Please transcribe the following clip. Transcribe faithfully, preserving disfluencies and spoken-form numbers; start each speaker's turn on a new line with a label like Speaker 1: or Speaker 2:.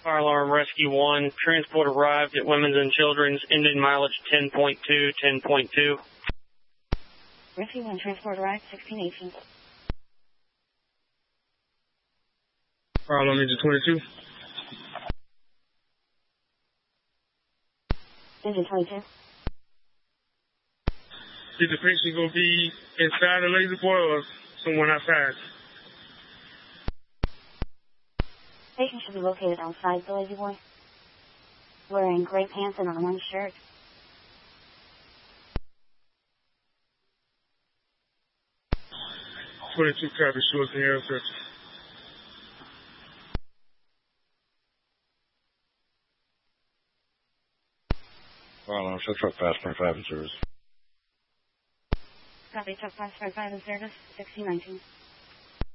Speaker 1: Fire alarm rescue one. Transport arrived at Women's and Children's. Ending mileage ten point two, ten point two.
Speaker 2: Rescue one, transport arrived, sixteen eighteen.
Speaker 3: Fire alarm engine twenty-two.
Speaker 2: Engine twenty-two.
Speaker 3: Is the patient going to be inside the laser boy or someone outside?
Speaker 2: Patient should be located outside the lazy boy, wearing gray pants and an orange shirt.
Speaker 3: twenty-two copy, shorts and air search.
Speaker 4: Fire alarm, show truck fast twenty-five in service.
Speaker 2: Copy, truck fast twenty-five in service, sixteen nineteen.